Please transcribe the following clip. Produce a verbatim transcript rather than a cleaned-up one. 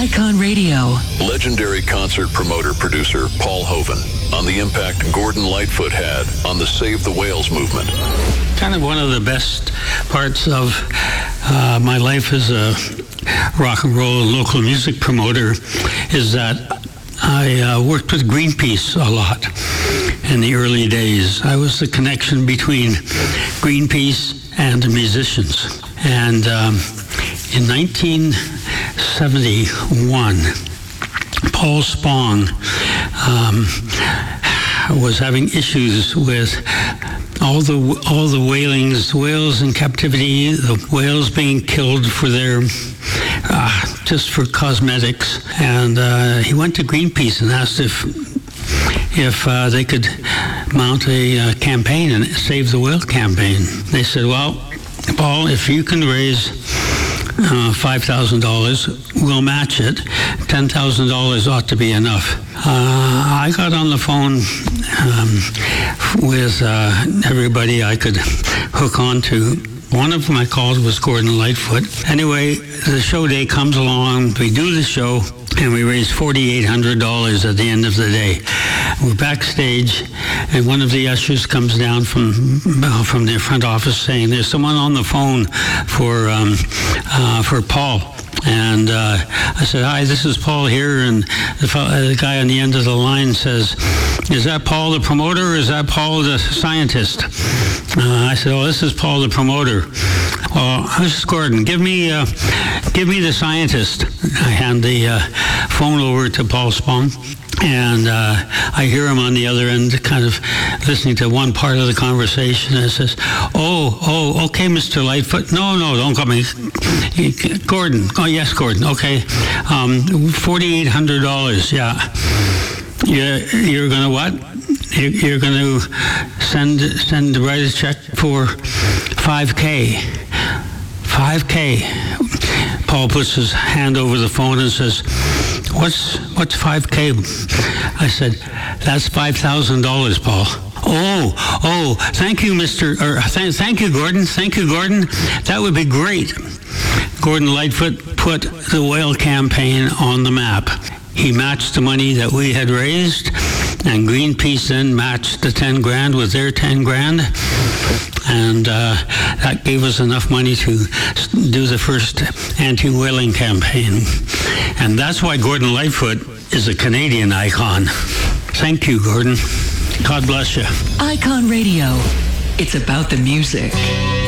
Icon Radio. Legendary concert promoter-producer Paul Hovan on the impact Gordon Lightfoot had on the Save the Whales movement. Kind of one of the best parts of uh, my life as a rock and roll local music promoter is that I uh, worked with Greenpeace a lot in the early days. I was the connection between Greenpeace and the musicians. And um, in nineteen seventy-one, Paul Spong um, was having issues with all the all the whalings, whales in captivity, the whales being killed for their uh, just for cosmetics, and uh, he went to Greenpeace and asked if if uh, they could mount a uh, campaign and Save the Whale campaign. They said, "Well, Paul, if you can raise Uh, five thousand dollars, we'll match it. ten thousand dollars ought to be enough." Uh, I got on the phone um, with uh, everybody I could hook on to. One of them I called was Gordon Lightfoot. Anyway, the show day comes along, we do the show, and we raise four thousand eight hundred dollars at the end of the day. We're backstage, and one of the ushers comes down from uh, from their front office saying, "There's someone on the phone for um, uh, for Paul." And uh, I said, "Hi, this is Paul here." And the, uh, the guy on the end of the line says, "Is that Paul the promoter, or is that Paul the scientist?" Uh, I said, "Oh, this is Paul the promoter." "Well, this is Gordon. Give me, uh, give me the scientist." I hand the uh, phone over to Paul Spong. And uh, I hear him on the other end kind of listening to one part of the conversation, and it says, oh, oh, okay, Mister Lightfoot. No, no, don't call me. Gordon. Oh, yes, Gordon. Okay. Um, four thousand eight hundred dollars, yeah. You're, you're going to what? You're, you're going to send, send, write a check for five K. five K. Paul puts his hand over the phone and says, What's what's five K? I said, "That's five thousand dollars, Paul." Oh, oh, thank you, Mister Or th- thank you, Gordon. Thank you, Gordon. That would be great. Gordon Lightfoot put the whale campaign on the map. He matched the money that we had raised, and Greenpeace then matched the ten grand with their ten grand. And uh, that gave us enough money to do the first anti-whaling campaign. And that's why Gordon Lightfoot is a Canadian icon. Thank you, Gordon. God bless you. Icon Radio. It's about the music.